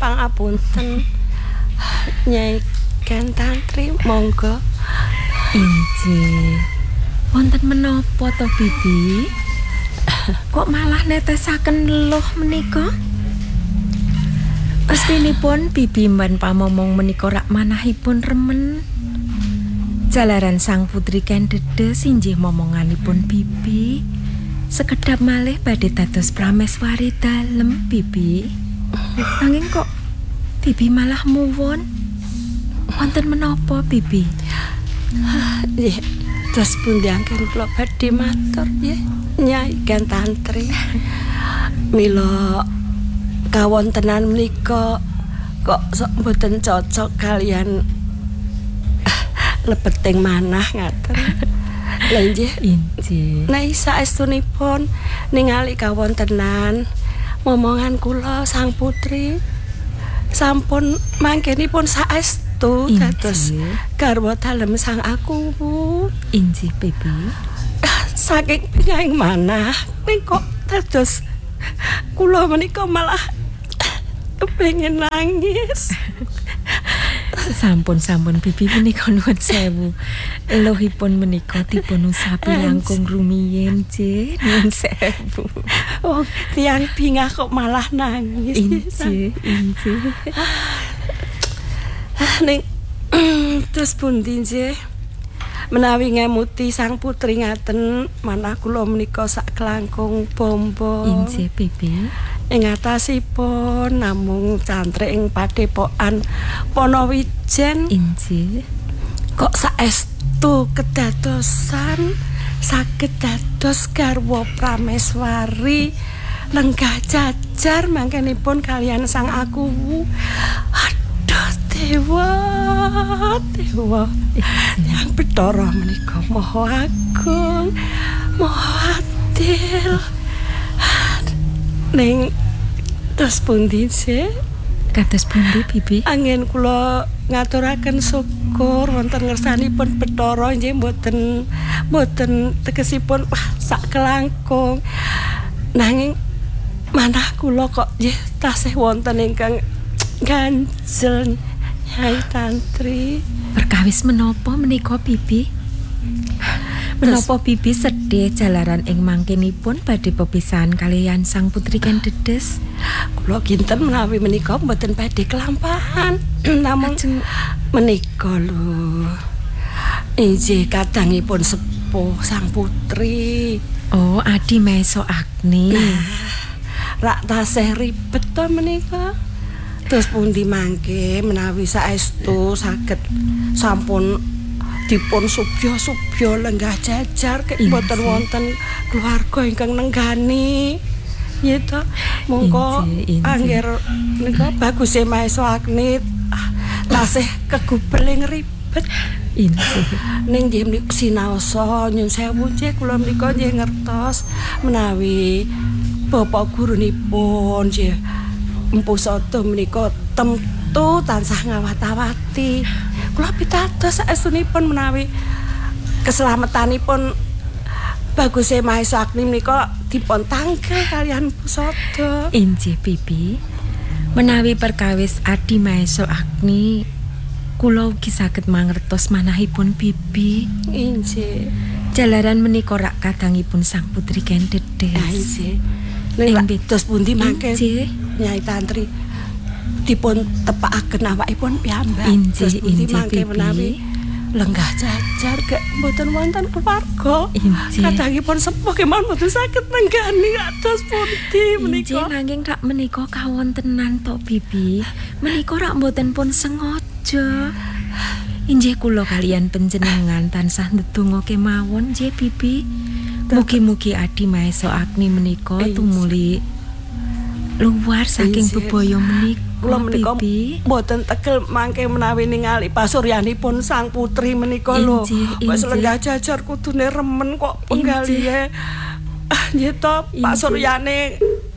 pangapunten. Nyai Gantantri monggo. Injih. Wonten menapa to Bibi? Kok malah netesaken leluh menika? Pestinipun Bibi mban pamomong menika rak manahipun remen. Jalaran sang putri Kendedes injih momonganipun Bibi. Sekedap malih badhe dados prameswari dalem Bibi. Nanging kok Bibi malah muwun. Wonten menapa Bibi? Nggih, terus pundi anggen kula badhe matur nggih, Nyai Gantantri. Mila kawontenan menika kok sok mboten cocok kalian lebeting manah ngaten. Lha injih. Nek saestunipun ningali kawontenan momongan kula sang putri sampun mangkenipun saestu dados garwa dalem sang aku. Injih Bibi. Saking pingahing manah ning kok dados kula menika malah kepengin nangis. Sampun Bibi menika nuwun sewu. Eluhipun menika dipun usapi langkung rumiyin, Nggih. Nuwun sewu. Oh, tiyang bingah kok malah nangis. Injih. Ning terus pundi nggih? Menawi ngemuti sang putri ngaten, manah kula menika sak kelangkung bombo. Injih Bibi. Ing atasipun namung cantrik ing Padepokan Ponowijen. Injih. Kok saestu kedadosan saged dados garwa prameswari lenggah jajar mangkenipun kalian sang aku. Aduh dewa yang Bathara menika maha agung, maha adil. Ning terus pundi sih? Kados pundi Bibi? Angin kula ngaturaken syukur wonten ngersanipun Bathara nggih mboten tegesipun sak kelangkung. Nanging manah kula kok nggih tasih wonten ingkang ganjel Nyai Tantri. Perkawis menapa menika Bibi? Menapa Bibi sedih jalaran ing mangkenipun badhe pepisahan kaliyan sang putri Kendedes? Kula kinten menawi menika mboten badhe kelampahan. Namung menika lho. Injih kadangipun sepuh sang putri. Oh, Adi Maeso Agni. Rak tasih ribet to menika. Terus pundi mangke menawi saestu saged sampun dipun subya lenggah jajar kek mboten wonten keluarga ingkang nenggani. Nggih to. Monggo angger nika baguse Maeso Agni tasih kegubeling ribet. Injih. Ning nggih menika sinaosa nyun sewu nggih kula menika nggih ngertos menawi bapak gurunipun nggih Empu Soto menika temtu tansah ngawat-awati. Kula pitados saestunipun menawi keselamatanipun baguse Maeso Agni menika dipun tanggal kalian Empu Soto. Injih Bibi. Menawi perkawis Adi Maeso Agni kula ugi saged mangertos manahipun Bibi. Injih. Jalaran menika rak kadangipun sang putri Kendedes. Injih. Ning terus pundi mangke Nyai Tantri dipun tepakaken awakipun piyambak. Injih mangke menawi lenggah jajar gek mboten wonten keluarga. Injih. Kadangipun sepuh kemawon mboten saged nenggani kados pundi menika. Injih nanging rak menika kawontenan tok Bibi. Menika rak mboten pun sengaja. Injih kula kalian panjenengan tansah ndedonga kemawon nggih Bibi. Mugi-mugi Adi Maeso Agni menika tumuli luar saking bebaya menika. Kula menika mboten tegel mangke menawi ningali pasuryanipun sang putri menika lho. Wis lenggah jajar kudune remen kok penggalihe. Nggih to Pak Suryane